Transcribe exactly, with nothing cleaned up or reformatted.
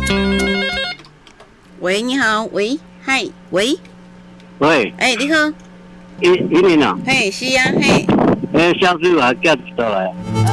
喂，你好，喂，嗨，喂， 喂， 哎、欸，你好， 一一年啊， 嘿，是啊，嘿， 诶，小水还寄倒来，